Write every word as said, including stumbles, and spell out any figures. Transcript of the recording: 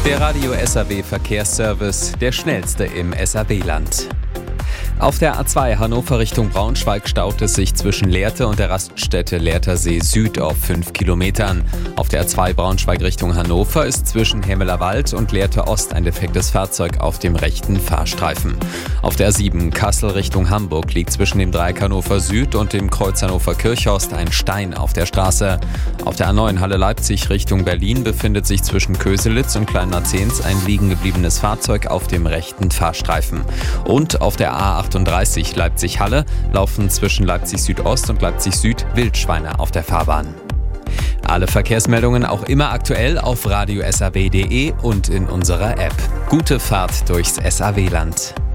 Der Radio S R W Verkehrsservice, der schnellste im S R W-Land. Auf der A zwei Hannover Richtung Braunschweig staut es sich zwischen Lehrte und der Raststätte Lehrtersee Süd auf fünf Kilometern. Auf der A zwei Braunschweig Richtung Hannover ist zwischen Hemmelerwald und Lehrte Ost ein defektes Fahrzeug auf dem rechten Fahrstreifen. Auf der A sieben Kassel Richtung Hamburg liegt zwischen dem Dreieck Hannover Süd und dem Kreuz Hannover Kirchhorst ein Stein auf der Straße. Auf der A neun Halle Leipzig Richtung Berlin befindet sich zwischen Köselitz und Kleinmarzens ein liegen gebliebenes Fahrzeug auf dem rechten Fahrstreifen. Und auf der A achtunddreißig Leipzig-Halle laufen zwischen Leipzig Südost und Leipzig Süd Wildschweine auf der Fahrbahn. Alle Verkehrsmeldungen auch immer aktuell auf radio s r w punkt d e und in unserer App. Gute Fahrt durchs S R W-Land.